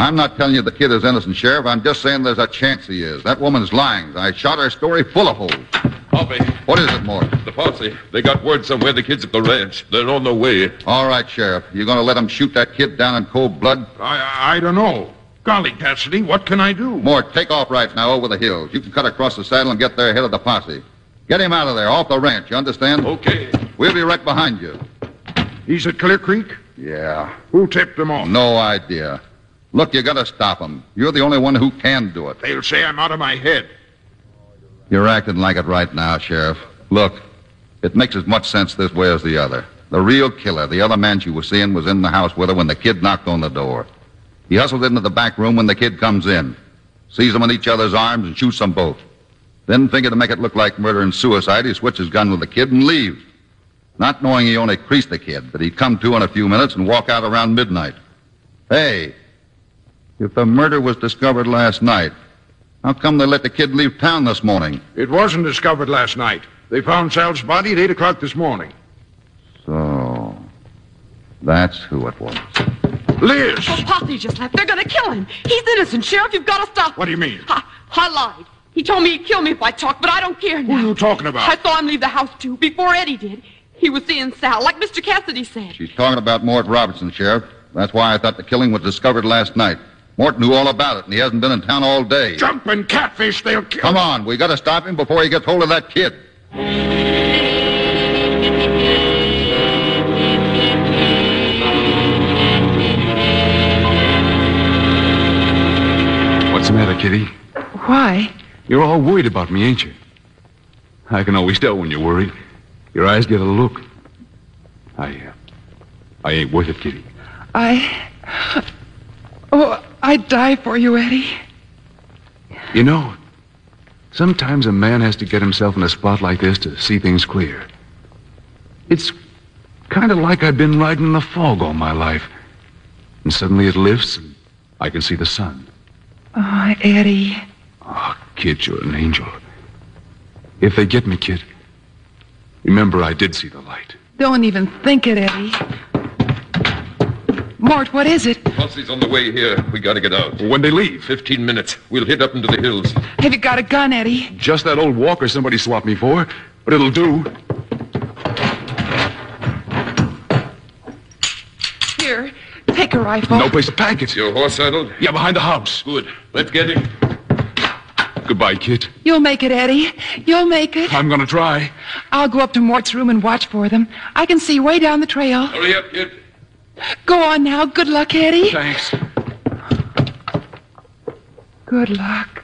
I'm not telling you the kid is innocent, Sheriff. I'm just saying there's a chance he is. That woman's lying. I shot her story full of holes. Hoppy. What is it, Mort? The posse. They got word somewhere the kid's at the ranch. They're on their way. All right, Sheriff. You going to let them shoot that kid down in cold blood? I don't know. Golly, Cassidy, what can I do? Mort, take off right now over the hills. You can cut across the saddle and get there ahead of the posse. Get him out of there, off the ranch, you understand? Okay. We'll be right behind you. He's at Clear Creek? Yeah. Who tipped him off? No idea. Look, you got to stop him. You're the only one who can do it. They'll say I'm out of my head. You're acting like it right now, Sheriff. Look, it makes as much sense this way as the other. The real killer, the other man she was seeing, was in the house with her when the kid knocked on the door. He hustled into the back room when the kid comes in, sees them in each other's arms and shoots them both. Then, figured to make it look like murder and suicide, he switched his gun with the kid and leaves. Not knowing he only creased the kid, but he'd come to in a few minutes and walk out around midnight. Hey, if the murder was discovered last night, how come they let the kid leave town this morning? It wasn't discovered last night. They found Sal's body at 8 o'clock this morning. So, that's who it was. Liz! The posse just left. They're going to kill him. He's innocent, Sheriff. You've got to stop him. What do you mean? I lied. He told me he'd kill me if I talked, but I don't care now. Who are you talking about? I saw him leave the house, too, before Eddie did. He was seeing Sal, like Mr. Cassidy said. She's talking about Mort Robertson, Sheriff. That's why I thought the killing was discovered last night. Mort knew all about it, and he hasn't been in town all day. Jumping catfish, they'll kill... Come on, we got to stop him before he gets hold of that kid. What's the matter, Kitty? Why? You're all worried about me, ain't you? I can always tell when you're worried. Your eyes get a look. I ain't worth it, Kitty. Oh, I'd die for you, Eddie. You know, sometimes a man has to get himself in a spot like this to see things clear. It's kind of like I've been riding in the fog all my life. And suddenly it lifts and I can see the sun. Oh, Eddie. Oh, kid, you're an angel. If they get me, kid, remember I did see the light. Don't even think it, Eddie. Mort, what is it? Posse's on the way here. We got to get out. When they leave? 15 minutes. We'll hit up into the hills. Have you got a gun, Eddie? Just that old walker somebody swapped me for, but it'll do. Here, take a rifle. No place to pack it. Your horse saddled? Yeah, behind the house. Good. Let's get him. Goodbye, kid. You'll make it, Eddie. You'll make it. I'm gonna try. I'll go up to Mort's room and watch for them. I can see way down the trail. Hurry up, kid. Go on now. Good luck, Eddie. Thanks. Good luck.